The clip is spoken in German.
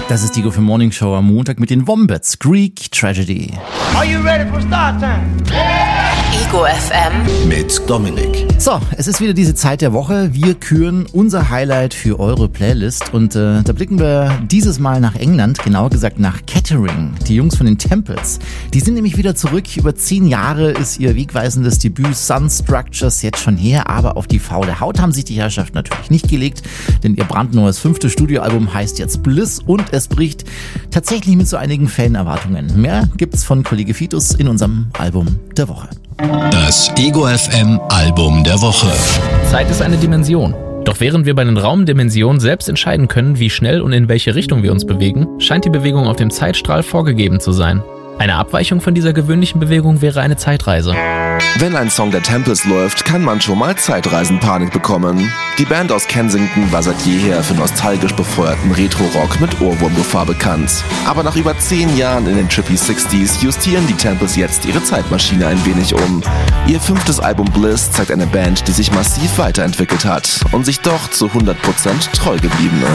Das ist die Go für Morning Show am Montag mit den Wombats, Greek Tragedy. Are you ready for start time? Ego FM mit Dominik. So, es ist wieder diese Zeit der Woche. Wir küren unser Highlight für eure Playlist und da blicken wir dieses Mal nach England, genauer gesagt nach Kettering. Die Jungs von den Temples, die sind nämlich wieder zurück. Über 10 Jahre ist ihr wegweisendes Debüt Sun Structures jetzt schon her, aber auf die faule Haut haben sich die Herrschaften natürlich nicht gelegt, denn ihr brandneues 5. Studioalbum heißt jetzt Bliss und es bricht tatsächlich mit so einigen Fan-Erwartungen. Mehr gibt's von Kollege Fitus in unserem Album der Woche. Das Ego FM Album der Woche. Zeit ist eine Dimension. Doch während wir bei den Raumdimensionen selbst entscheiden können, wie schnell und in welche Richtung wir uns bewegen, scheint die Bewegung auf dem Zeitstrahl vorgegeben zu sein. Eine Abweichung von dieser gewöhnlichen Bewegung wäre eine Zeitreise. Wenn ein Song der Temples läuft, kann man schon mal Zeitreisenpanik bekommen. Die Band aus Kensington war seit jeher für nostalgisch befeuerten Retro-Rock mit Ohrwurmgefahr bekannt. Aber nach über 10 Jahren in den Trippy 60s justieren die Temples jetzt ihre Zeitmaschine ein wenig um. Ihr 5. Album Bliss zeigt eine Band, die sich massiv weiterentwickelt hat und sich doch zu 100% treu geblieben